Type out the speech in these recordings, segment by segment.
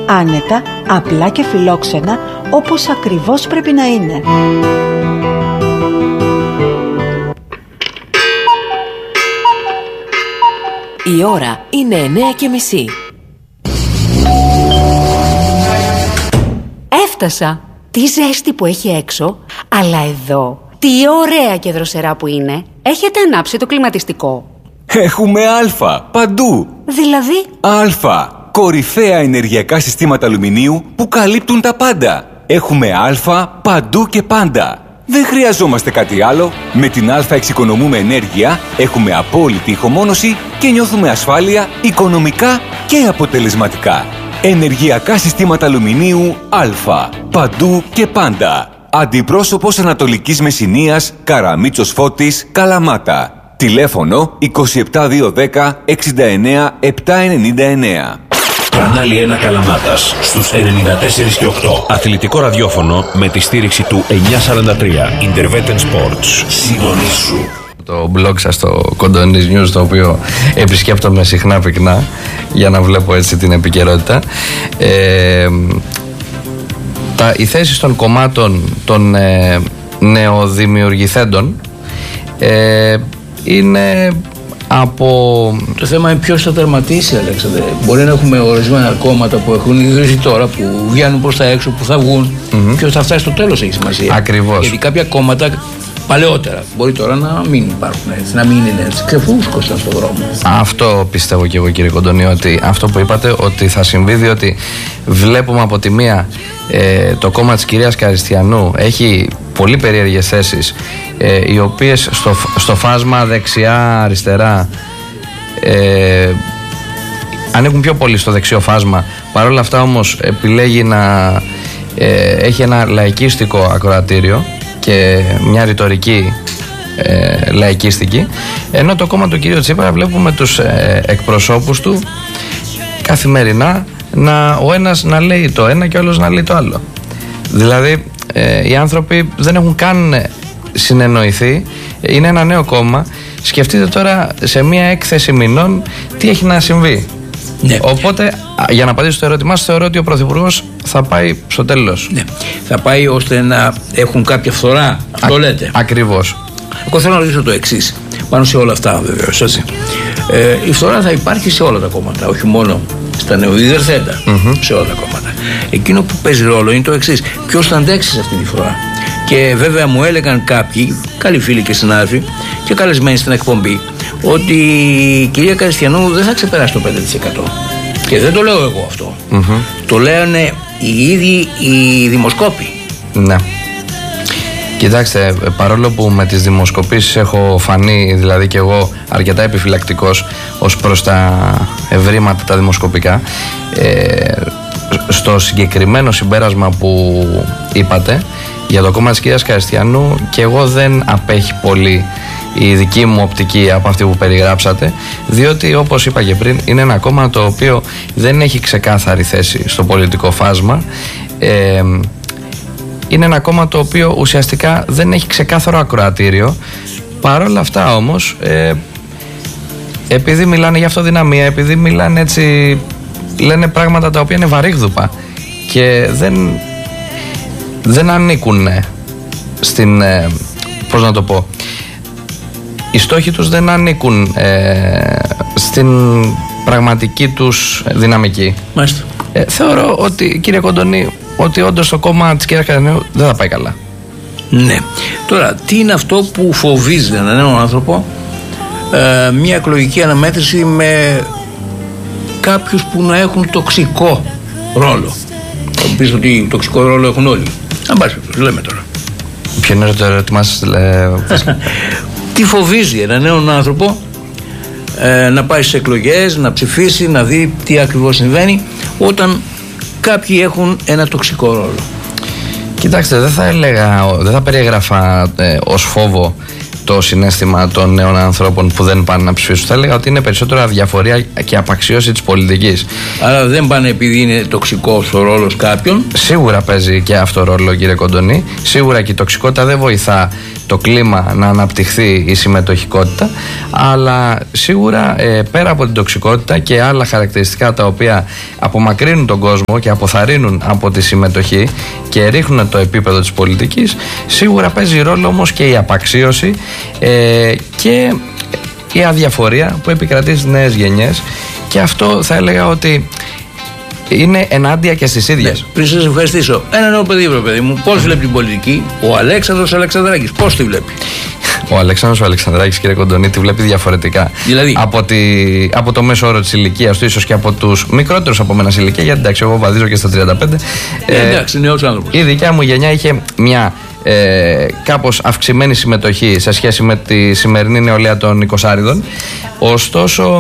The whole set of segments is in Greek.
άνετα, απλά και φιλόξενα, όπως ακριβώς πρέπει να είναι. Η ώρα είναι 9:30. Έφτασα. Τι ζέστη που έχει έξω, αλλά εδώ τι ωραία και δροσερά που είναι. Έχετε ανάψει το κλιματιστικό? Έχουμε Α παντού. Δηλαδή? Α, κορυφαία ενεργειακά συστήματα αλουμινίου που καλύπτουν τα πάντα. Έχουμε Α παντού και πάντα. Δεν χρειαζόμαστε κάτι άλλο. Με την Α εξοικονομούμε ενέργεια, έχουμε απόλυτη ηχομόνωση και νιώθουμε ασφάλεια οικονομικά και αποτελεσματικά. Ενεργειακά συστήματα αλουμινίου Α. Παντού και πάντα. Αντιπρόσωπος Ανατολικής Μεσσηνίας, Καραμίτσος Φώτης, Καλαμάτα. Τηλέφωνο 27210 69 799. Κανάλι 1 Καλαμάτας στους 94 και 8. Αθλητικό ραδιόφωνο με τη στήριξη του 943 Interveten Sports. Συντονίσου. Το blog σας, το Κοντονής News, το οποίο επισκέπτομαι συχνά πυκνά για να βλέπω έτσι την επικαιρότητα. Οι θέσεις των κομμάτων των νεοδημιουργηθέντων είναι από... Το θέμα είναι ποιος θα τερματίσει, Αλέξανδρε. Μπορεί να έχουμε ορισμένα κόμματα που έχουν ιδρυθεί τώρα, που βγαίνουν προς τα έξω, που θα βγουν. Ποιος θα φτάσει στο τέλος έχει σημασία. Ακριβώς. Γιατί κάποια κόμματα παλαιότερα μπορεί τώρα να μην υπάρχουν έτσι, να μην είναι έτσι. Ξεφούσκωσαν στον δρόμο. Αυτό πιστεύω και εγώ, κύριε Κοντονή, ότι αυτό που είπατε ότι θα συμβεί, διότι βλέπουμε από τη μία το κόμμα της κυρίας Καριστιανού έχει πολύ περίεργες θέσεις, οι οποίες στο φάσμα δεξιά-αριστερά ανήκουν πιο πολύ στο δεξιό φάσμα. Παρ' όλα αυτά όμως επιλέγει να έχει ένα λαϊκίστικο ακροατήριο και μια ρητορική λαϊκίστικη, ενώ το κόμμα του κυρίου Τσίπρα βλέπουμε τους εκπροσώπους του καθημερινά ο ένας να λέει το ένα και ο άλλος να λέει το άλλο. Δηλαδή οι άνθρωποι δεν έχουν καν συνεννοηθεί, είναι ένα νέο κόμμα. Σκεφτείτε τώρα σε μια έκθεση μηνών τι έχει να συμβεί. Ναι. Οπότε, για να απαντήσω στο ερώτημά σας, θεωρώ ότι ο Πρωθυπουργός θα πάει στο τέλος. Ναι. Θα πάει ώστε να έχουν κάποια φθορά. Το λέτε. Ακριβώς. Εγώ θέλω να ρωτήσω το εξής, πάνω σε όλα αυτά βεβαίως, έτσι. Η φθορά θα υπάρχει σε όλα τα κόμματα, όχι μόνο στα νεοειδερθέντα, σε όλα τα κόμματα. Εκείνο που παίζει ρόλο είναι το εξής: ποιος θα αντέξει σε αυτή τη φθορά. Και βέβαια μου έλεγαν κάποιοι, καλοί φίλοι και συνάδελφοι και καλεσμένοι στην εκπομπή, ότι η κυρία Καριστιανού δεν θα ξεπεράσει το 5%. Και δεν το λέω εγώ αυτό. Το λένε οι ίδιοι οι δημοσκόποι. Ναι. Κοιτάξτε, παρόλο που με τις δημοσκοπήσεις έχω φανεί, δηλαδή και εγώ, αρκετά επιφυλακτικός ως προς τα ευρήματα τα δημοσκοπικά, στο συγκεκριμένο συμπέρασμα που είπατε για το κόμμα της κυρίας Καριστιανού, και εγώ δεν απέχει πολύ η δική μου οπτική από αυτή που περιγράψατε, διότι όπως είπα και πριν είναι ένα κόμμα το οποίο δεν έχει ξεκάθαρη θέση στο πολιτικό φάσμα. Είναι ένα κόμμα το οποίο ουσιαστικά δεν έχει ξεκάθαρο ακροατήριο. Παρ' όλα αυτά όμως, επειδή μιλάνε για αυτοδυναμία, επειδή μιλάνε έτσι, λένε πράγματα τα οποία είναι βαρύγδουπα και δεν ανήκουν στην, πώς να το πω, οι στόχοι τους δεν ανήκουν στην πραγματική τους δυναμική. Μάλιστα. Θεωρώ ότι, κύριε Κοντονή, ότι όντως το κόμμα της κυρίας Καριστιανού δεν θα πάει καλά. Ναι. Τώρα, τι είναι αυτό που φοβίζει έναν νέο άνθρωπο μια εκλογική αναμέτρηση με κάποιους που να έχουν τοξικό ρόλο? Θα μου πεις ότι τοξικό ρόλο έχουν όλοι. Αν πάση, λέμε τώρα. Ποιο είναι το ερώτημά σας? Τι φοβίζει έναν νέο άνθρωπο να πάει στις εκλογές, να ψηφίσει, να δει τι ακριβώς συμβαίνει όταν κάποιοι έχουν ένα τοξικό ρόλο? Κοιτάξτε, δεν θα περιέγραφα ως φόβο το συναίσθημα των νέων ανθρώπων που δεν πάνε να ψηφίσουν. Θα έλεγα ότι είναι περισσότερο αδιαφορία και απαξίωση της πολιτικής. Άρα δεν πάνε επειδή είναι τοξικός ο ρόλος κάποιων. Σίγουρα παίζει και αυτό ρόλο, κύριε Κοντονή. Σίγουρα και η τοξικότητα δεν βοηθά το κλίμα να αναπτυχθεί η συμμετοχικότητα, αλλά σίγουρα πέρα από την τοξικότητα και άλλα χαρακτηριστικά τα οποία απομακρύνουν τον κόσμο και αποθαρρύνουν από τη συμμετοχή και ρίχνουν το επίπεδο της πολιτικής, σίγουρα παίζει ρόλο όμως και η απαξίωση και η αδιαφορία που επικρατεί στις νέες γενιές, και αυτό θα έλεγα ότι είναι ενάντια και στις ίδιες. Πριν σας ευχαριστήσω, ένα νέο παιδί, παιδί μου, πώς βλέπει την πολιτική ο Αλέξανδρος Αλεξανδράκης, πώς τη βλέπει? Ο Αλέξανδρος Αλεξανδράκης, κύριε Κοντονή, τη βλέπει διαφορετικά. Δηλαδή, από το μέσο όρο της ηλικίας του, ίσως και από τους μικρότερους από μένα ηλικία, γιατί εντάξει, εγώ βαδίζω και στα 35. Εντάξει, νέος άνθρωπος. Η δικιά μου γενιά είχε μια κάπως αυξημένη συμμετοχή σε σχέση με τη σημερινή νεολαία των 20άριδων. Ωστόσο,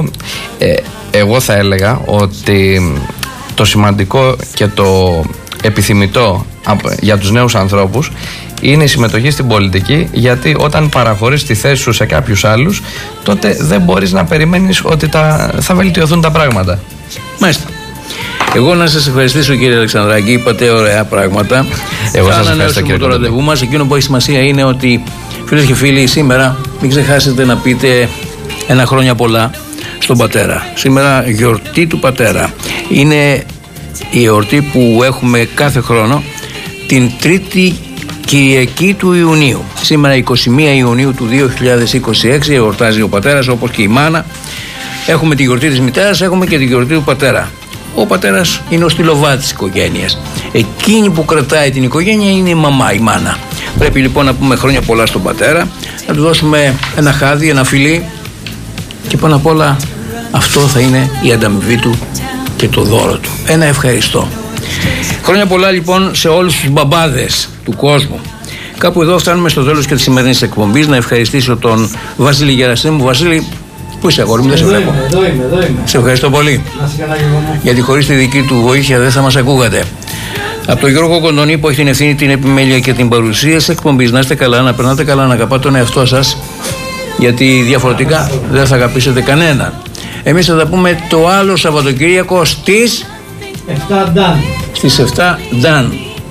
εγώ θα έλεγα ότι το σημαντικό και το επιθυμητό για τους νέους ανθρώπους είναι η συμμετοχή στην πολιτική, γιατί όταν παραχωρείς τη θέση σου σε κάποιους άλλους, τότε δεν μπορείς να περιμένεις ότι θα βελτιωθούν τα πράγματα. Μάλιστα. Εγώ να σας ευχαριστήσω, κύριε Αλεξανδράκη, είπατε ωραία πράγματα. Εγώ σας ευχαριστώ, κύριε το ραντεβού μας. Εκείνο που έχει σημασία είναι ότι, φίλες και φίλοι, σήμερα μην ξεχάσετε να πείτε ένα χρόνια πολλά στον πατέρα. Σήμερα γιορτή του πατέρα. Είναι η γιορτή που έχουμε κάθε χρόνο την Τρίτη Κυριακή του Ιουνίου. Σήμερα 21 Ιουνίου του 2026 εορτάζει ο πατέρας, όπως και η μάνα. Έχουμε τη γιορτή της μητέρας, έχουμε και τη γιορτή του πατέρα. Ο πατέρας είναι ο στυλοβάτης της οικογένειας. Εκείνη που κρατάει την οικογένεια είναι η μαμά, η μάνα. Πρέπει λοιπόν να πούμε χρόνια πολλά στον πατέρα, να του δώσουμε ένα χάδι, ένα φιλί, και πάνω απ' όλα αυτό θα είναι η ανταμοιβή του και το δώρο του. Ένα ευχαριστώ. Χρόνια πολλά λοιπόν σε όλους τους μπαμπάδες του κόσμου. Κάπου εδώ φτάνουμε στο τέλος και της σημερινής εκπομπής. Να ευχαριστήσω τον Βασίλη Γερασίμου. Βασίλη, πού είσαι, αγόρι μου, δεν σε βλέπω? Εδώ είμαι. Σε ευχαριστώ πολύ. Γιατί χωρίς τη δική του βοήθεια δεν θα μας ακούγατε. Από τον Γιώργο Κοντονή, που έχει την ευθύνη, την επιμέλεια και την παρουσία της εκπομπής, να είστε καλά, να περνάτε καλά, να αγαπάτε τον εαυτό σας, γιατί διαφορετικά δεν θα αγαπήσετε κανέναν. Εμείς θα τα πούμε το άλλο Σαββατοκύριακο στις 7 Νταν. Στις 7 Νταν.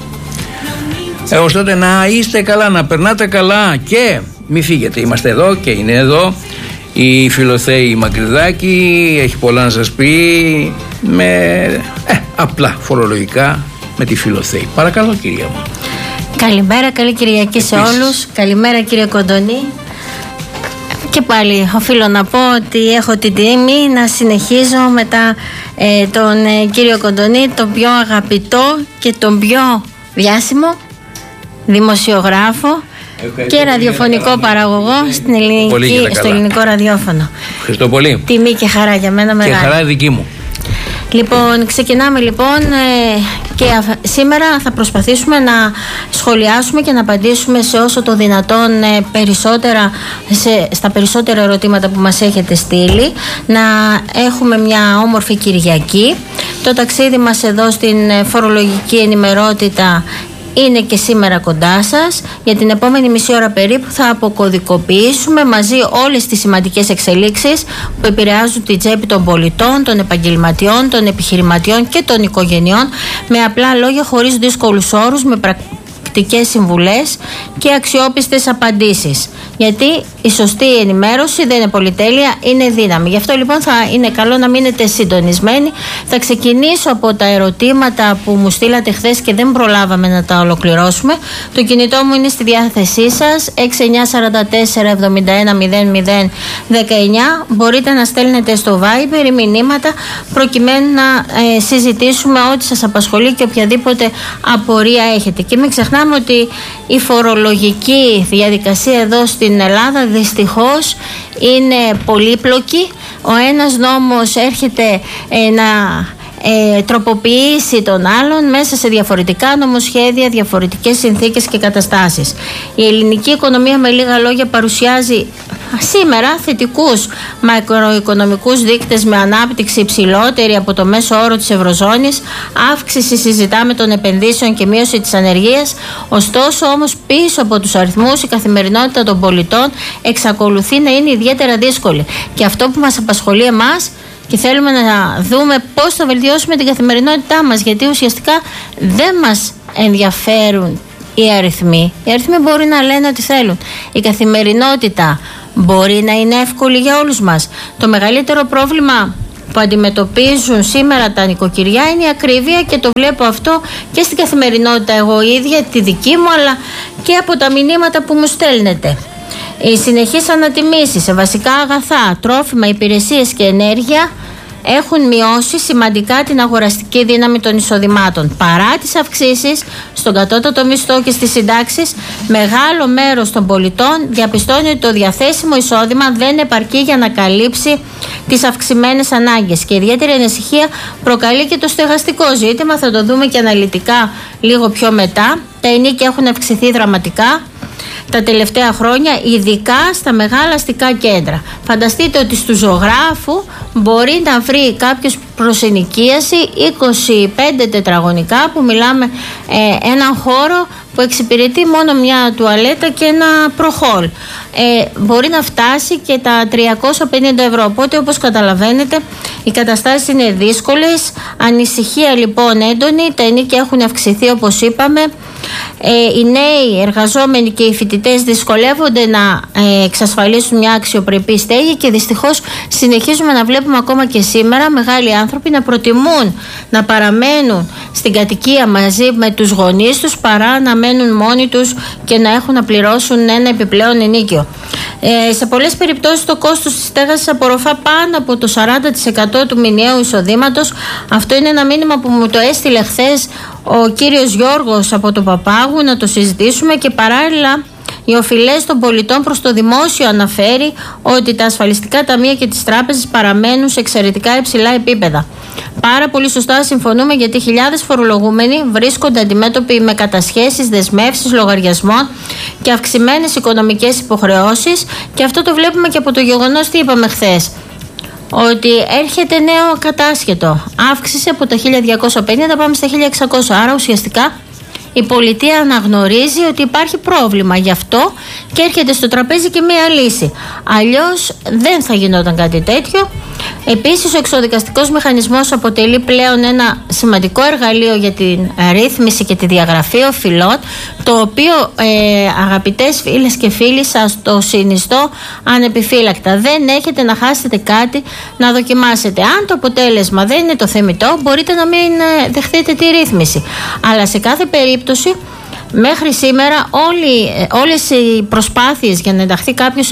Έως τότε να είστε καλά, να περνάτε καλά και μη φύγετε. Είμαστε εδώ και είναι εδώ η Φιλοθέη Μακρυδάκη, έχει πολλά να σας πει με απλά φορολογικά με τη Φιλοθέη. Παρακαλώ, κυρία μου. Καλημέρα, καλή Κυριακή σε όλους. Καλημέρα, κύριε Κοντονή. Και πάλι οφείλω να πω ότι έχω την τιμή να συνεχίζω μετά τον κύριο Κοντονή, τον πιο αγαπητό και τον πιο διάσημο δημοσιογράφο και ραδιοφωνικό παραγωγό στο ελληνικό ραδιόφωνο. Ευχαριστώ πολύ. Τιμή και χαρά για μένα μεγάλη. Και χαρά δική μου. Λοιπόν, ξεκινάμε λοιπόν και σήμερα θα προσπαθήσουμε να σχολιάσουμε και να απαντήσουμε σε όσο το δυνατόν στα περισσότερα ερωτήματα που μας έχετε στείλει. Να έχουμε μια όμορφη Κυριακή. Το ταξίδι μας εδώ στην φορολογική ενημερότητα είναι και σήμερα κοντά σας. Για την επόμενη μισή ώρα περίπου θα αποκωδικοποιήσουμε μαζί όλες τις σημαντικές εξελίξεις που επηρεάζουν την τσέπη των πολιτών, των επαγγελματιών, των επιχειρηματιών και των οικογενειών, με απλά λόγια, χωρίς δύσκολους όρους, με πρακτικές συμβουλές και αξιόπιστες απαντήσεις. Γιατί η σωστή ενημέρωση δεν είναι πολυτέλεια, είναι δύναμη. Γι' αυτό λοιπόν θα είναι καλό να μείνετε συντονισμένοι. Θα ξεκινήσω από τα ερωτήματα που μου στείλατε χθες και δεν προλάβαμε να τα ολοκληρώσουμε. Το κινητό μου είναι στη διάθεσή σας, 6944-710019. Μπορείτε να στέλνετε στο Viber μηνύματα προκειμένου να συζητήσουμε ό,τι σας απασχολεί και οποιαδήποτε απορία έχετε. Και μην ξεχνάμε ότι η φορολογική διαδικασία εδώ στην Ελλάδα δυστυχώς είναι πολύπλοκη. Ο ένας νόμος έρχεται να τροποποιήσει τον άλλον μέσα σε διαφορετικά νομοσχέδια, διαφορετικές συνθήκες και καταστάσεις. Η ελληνική οικονομία, με λίγα λόγια, παρουσιάζει σήμερα θετικούς μακροοικονομικούς δείκτες, με ανάπτυξη υψηλότερη από το μέσο όρο της Ευρωζώνης, αύξηση συζητάμε των επενδύσεων και μείωση της ανεργίας. Ωστόσο όμως πίσω από τους αριθμούς η καθημερινότητα των πολιτών εξακολουθεί να είναι ιδιαίτερα δύσκολη. Και αυτό που μας απασχολεί εμάς και θέλουμε να δούμε πώς θα βελτιώσουμε την καθημερινότητά μας, γιατί ουσιαστικά δεν μας ενδιαφέρουν οι αριθμοί. Οι αριθμοί μπορεί να λένε ό,τι θέλουν. Η καθημερινότητα μπορεί να είναι εύκολη για όλους μας. Το μεγαλύτερο πρόβλημα που αντιμετωπίζουν σήμερα τα νοικοκυριά είναι η ακρίβεια, και το βλέπω αυτό και στην καθημερινότητα εγώ ίδια, τη δική μου, αλλά και από τα μηνύματα που μου στέλνετε. Οι συνεχείς ανατιμήσεις σε βασικά αγαθά, τρόφιμα, υπηρεσίες και ενέργεια έχουν μειώσει σημαντικά την αγοραστική δύναμη των εισοδημάτων. Παρά τις αυξήσεις στον κατώτατο μισθό και στις συντάξεις, μεγάλο μέρος των πολιτών διαπιστώνει ότι το διαθέσιμο εισόδημα δεν επαρκεί για να καλύψει τις αυξημένες ανάγκες. Και ιδιαίτερη ανησυχία προκαλεί και το στεγαστικό ζήτημα. Θα το δούμε και αναλυτικά λίγο πιο μετά. Τα ενοίκια έχουν αυξηθεί δραματικά τα τελευταία χρόνια, ειδικά στα μεγάλα αστικά κέντρα. Φανταστείτε ότι στου ζωγράφου μπορεί να βρει κάποιος προς ενοικίαση 25 τετραγωνικά, που μιλάμε έναν χώρο που εξυπηρετεί μόνο μια τουαλέτα και ένα προχόλ. Μπορεί να φτάσει και τα 350 ευρώ. Οπότε, όπως καταλαβαίνετε, οι καταστάσεις είναι δύσκολες. Ανησυχία λοιπόν έντονη. Τα ενοίκια έχουν αυξηθεί, όπως είπαμε. Οι νέοι εργαζόμενοι και οι φοιτητές δυσκολεύονται να εξασφαλίσουν μια αξιοπρεπή στέγη, και δυστυχώς συνεχίζουμε να βλέπουμε ακόμα και σήμερα μεγάλοι άνθρωποι να προτιμούν να παραμένουν στην κατοικία μαζί με τους γονείς τους παρά να μένουν μόνοι τους και να έχουν να πληρώσουν ένα επιπλέον ενίκιο. Σε πολλές περιπτώσεις το κόστος της στέγασης απορροφά πάνω από το 40% του μηνιαίου εισοδήματος. Αυτό είναι ένα μήνυμα που μου το έστειλε χθες ο κύριος Γιώργος από το Παπάγου, να το συζητήσουμε, και παράλληλα οι οφειλές των πολιτών προς το δημόσιο αναφέρει ότι τα ασφαλιστικά ταμεία και τις τράπεζες παραμένουν σε εξαιρετικά υψηλά επίπεδα. Πάρα πολύ σωστά συμφωνούμε, γιατί χιλιάδες φορολογούμενοι βρίσκονται αντιμέτωποι με κατασχέσεις, δεσμεύσεις, λογαριασμών και αυξημένες οικονομικές υποχρεώσεις, και αυτό το βλέπουμε και από το γεγονός, τι είπαμε χθες, ότι έρχεται νέο κατάσχετο. Αύξησε από τα 1.250 πάμε στα 1.600. Άρα ουσιαστικά η πολιτεία αναγνωρίζει ότι υπάρχει πρόβλημα, γι' αυτό και έρχεται στο τραπέζι και μία λύση. Αλλιώς δεν θα γινόταν κάτι τέτοιο. Επίσης, ο εξοδικαστικός μηχανισμός αποτελεί πλέον ένα σημαντικό εργαλείο για την ρύθμιση και τη διαγραφή οφειλών, το οποίο αγαπητές φίλες και φίλοι, σας το συνιστώ ανεπιφύλακτα. Δεν έχετε να χάσετε κάτι να δοκιμάσετε. Αν το αποτέλεσμα δεν είναι το θεμιτό, μπορείτε να μην δεχτείτε τη ρύθμιση. Αλλά σε κάθε περίπτωση, μέχρι σήμερα όλες οι προσπάθειες για να ενταχθεί κάποιος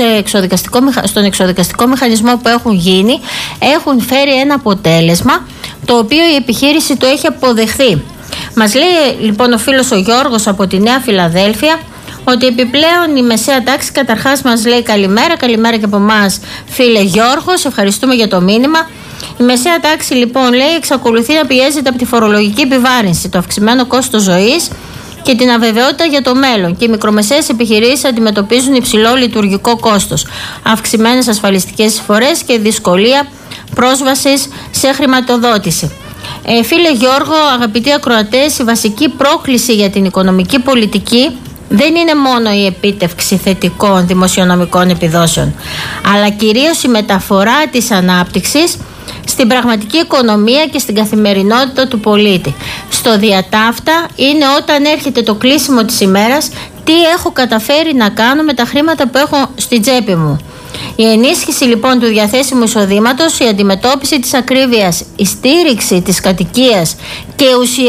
στον εξοδικαστικό μηχανισμό που έχουν γίνει έχουν φέρει ένα αποτέλεσμα, το οποίο η επιχείρηση το έχει αποδεχθεί. Μας λέει λοιπόν ο φίλος ο Γιώργος από τη Νέα Φιλαδέλφια ότι επιπλέον η μεσαία τάξη, καταρχάς μας λέει καλημέρα και από εμάς φίλε Γιώργο, σε ευχαριστούμε για το μήνυμα. Η μεσαία τάξη λοιπόν λέει εξακολουθεί να πιέζεται από τη φορολογική επιβάρυνση, το αυξημένο κόστος ζωής και την αβεβαιότητα για το μέλλον, και οι μικρομεσαίες επιχειρήσεις αντιμετωπίζουν υψηλό λειτουργικό κόστος, αυξημένες ασφαλιστικές εισφορές και δυσκολία πρόσβασης σε χρηματοδότηση. Φίλε Γιώργο, αγαπητοί ακροατές, η βασική πρόκληση για την οικονομική πολιτική δεν είναι μόνο η επίτευξη θετικών δημοσιονομικών επιδόσεων, αλλά κυρίως η μεταφορά της ανάπτυξης στην πραγματική οικονομία και στην καθημερινότητα του πολίτη. Στο διατάφτα είναι όταν έρχεται το κλείσιμο της ημέρας, τι έχω καταφέρει να κάνω με τα χρήματα που έχω στην τσέπη μου. Η ενίσχυση λοιπόν του διαθέσιμου εισοδήματος, η αντιμετώπιση της ακρίβειας, η στήριξη της κατοικίας και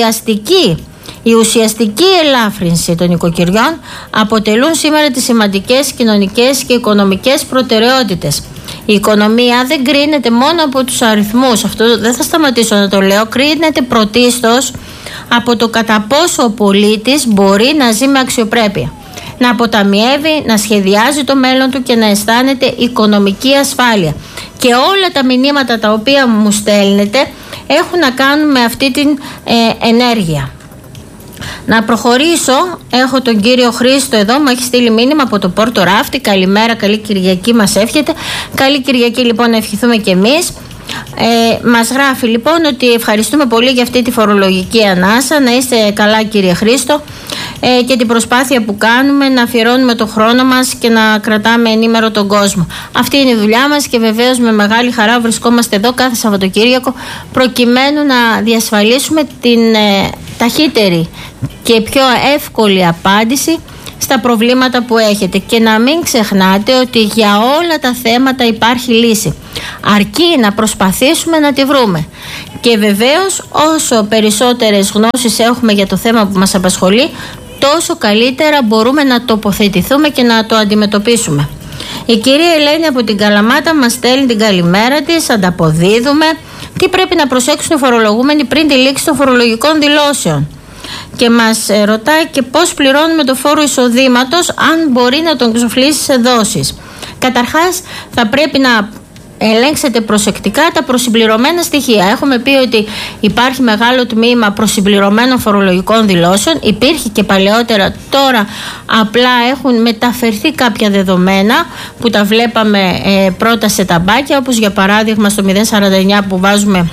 η ουσιαστική ελάφρυνση των οικοκυριών αποτελούν σήμερα τις σημαντικές κοινωνικές και οικονομικές προτεραιότητες. Η οικονομία δεν κρίνεται μόνο από τους αριθμούς, αυτό δεν θα σταματήσω να το λέω, κρίνεται πρωτίστως από το κατά πόσο ο πολίτης μπορεί να ζει με αξιοπρέπεια, να αποταμιεύει, να σχεδιάζει το μέλλον του και να αισθάνεται οικονομική ασφάλεια. Και όλα τα μηνύματα τα οποία μου στέλνετε έχουν να κάνουν με αυτή την ενέργεια. Να προχωρήσω, έχω τον κύριο Χρήστο εδώ, μου έχει στείλει μήνυμα από το Πόρτο Ράφτη. Καλημέρα, καλή Κυριακή μας εύχεται. Καλή Κυριακή λοιπόν να ευχηθούμε και εμείς. Μας γράφει λοιπόν ότι ευχαριστούμε πολύ για αυτή τη φορολογική ανάσα. Να είστε καλά κύριε Χρήστο, και την προσπάθεια που κάνουμε να αφιερώνουμε το χρόνο μας και να κρατάμε ενήμερο τον κόσμο. Αυτή είναι η δουλειά μας και βεβαίως με μεγάλη χαρά βρισκόμαστε εδώ κάθε Σαββατοκύριακο προκειμένου να διασφαλίσουμε την ταχύτερη και πιο εύκολη απάντηση στα προβλήματα που έχετε. Και να μην ξεχνάτε ότι για όλα τα θέματα υπάρχει λύση, αρκεί να προσπαθήσουμε να τη βρούμε. Και βεβαίως όσο περισσότερες γνώσεις έχουμε για το θέμα που μας απασχολεί, τόσο καλύτερα μπορούμε να τοποθετηθούμε και να το αντιμετωπίσουμε. Η κυρία Ελένη από την Καλαμάτα μας στέλνει την καλημέρα της, ανταποδίδουμε. Τι πρέπει να προσέξουν οι φορολογούμενοι πριν τη λήξη των φορολογικών δηλώσεων? Και μας ρωτάει και πώς πληρώνουμε το φόρο εισοδήματος, αν μπορεί να τον εξοφλήσει σε δόσεις. Καταρχάς θα πρέπει να ελέγξετε προσεκτικά τα προσυμπληρωμένα στοιχεία. Έχουμε πει ότι υπάρχει μεγάλο τμήμα προσυμπληρωμένων φορολογικών δηλώσεων. Υπήρχε και παλαιότερα, τώρα απλά έχουν μεταφερθεί κάποια δεδομένα που τα βλέπαμε πρώτα σε ταμπάκια, όπως για παράδειγμα στο 049 που βάζουμε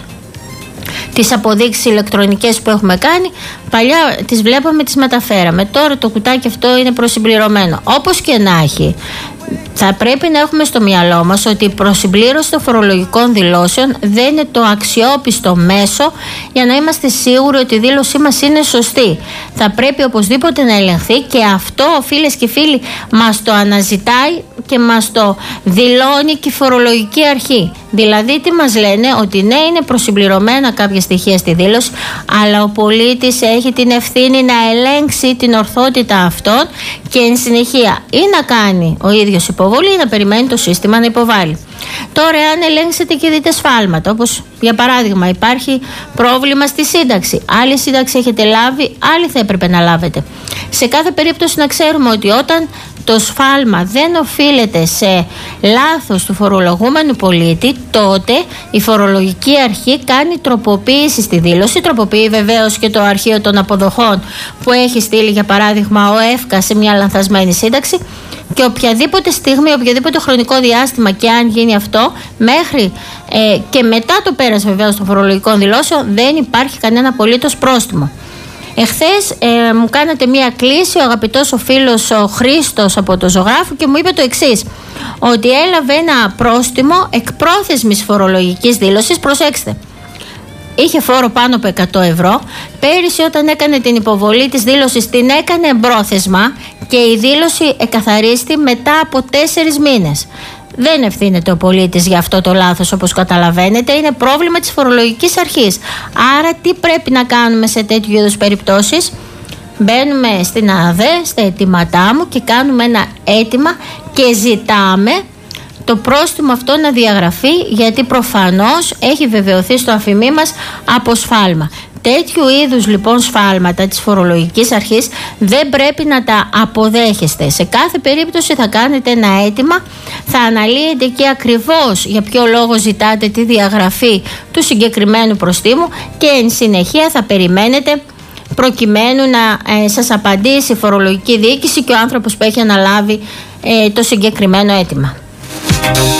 τις αποδείξεις ηλεκτρονικές που έχουμε κάνει. Παλιά τις βλέπαμε, τις μεταφέραμε. Τώρα το κουτάκι αυτό είναι προσυμπληρωμένο. Όπως και να έχει, θα πρέπει να έχουμε στο μυαλό μας ότι η προσυμπλήρωση των φορολογικών δηλώσεων δεν είναι το αξιόπιστο μέσο για να είμαστε σίγουροι ότι η δήλωσή μας είναι σωστή. Θα πρέπει οπωσδήποτε να ελεγχθεί και αυτό, φίλες και φίλοι, μας το αναζητάει και μας το δηλώνει και η φορολογική αρχή. Δηλαδή τι μας λένε? Ότι ναι, είναι προσυμπληρωμένα κάποια στοιχεία στη δήλωση, αλλά ο πολίτης έχει την ευθύνη να ελέγξει την ορθότητα αυτών και εν συνεχεία ή να κάνει ο ίδιος υποβολή ή να περιμένει το σύστημα να υποβάλει. Τώρα, αν ελέγξετε και δείτε σφάλματα, όπως για παράδειγμα υπάρχει πρόβλημα στη σύνταξη, άλλη σύνταξη έχετε λάβει, άλλη θα έπρεπε να λάβετε. Σε κάθε περίπτωση να ξέρουμε ότι όταν το σφάλμα δεν οφείλεται σε λάθος του φορολογούμενου πολίτη, τότε η φορολογική αρχή κάνει τροποποίηση στη δήλωση, τροποποιεί βεβαίως και το αρχείο των αποδοχών που έχει στείλει για παράδειγμα ο ΕΦΚΑ σε μια λανθασμένη σύνταξη, και οποιαδήποτε στιγμή, οποιοδήποτε χρονικό διάστημα και αν γίνει αυτό, μέχρι και μετά το πέρας βεβαίως των φορολογικών δηλώσεων, δεν υπάρχει κανένα απολύτως πρόστιμο. Εχθές μου κάνατε μία κλήση ο αγαπητός ο φίλος ο Χρήστος από το Ζωγράφο και μου είπε το εξής, ότι έλαβε ένα πρόστιμο εκπρόθεσμης φορολογικής δήλωσης. Προσέξτε, είχε φόρο πάνω από 100 ευρώ. Πέρυσι όταν έκανε την υποβολή της δήλωσης την έκανε εμπρόθεσμα και η δήλωση εκαθαρίστη μετά από 4 μήνες. Δεν ευθύνεται ο πολίτης για αυτό το λάθος, όπως καταλαβαίνετε, είναι πρόβλημα της φορολογικής αρχής. Άρα τι πρέπει να κάνουμε σε τέτοιου είδους περιπτώσεις? Μπαίνουμε στην ΑΔΕ, στα αιτήματά μου και κάνουμε ένα αίτημα και ζητάμε το πρόστιμο αυτό να διαγραφεί, γιατί προφανώς έχει βεβαιωθεί στο αφημί μας από σφάλμα. Τέτοιου είδους λοιπόν σφάλματα της φορολογικής αρχής δεν πρέπει να τα αποδέχεστε. Σε κάθε περίπτωση θα κάνετε ένα αίτημα, θα αναλύετε και ακριβώς για ποιο λόγο ζητάτε τη διαγραφή του συγκεκριμένου προστίμου και εν συνεχεία θα περιμένετε προκειμένου να σας απαντήσει η φορολογική διοίκηση και ο άνθρωπος που έχει αναλάβει το συγκεκριμένο αίτημα.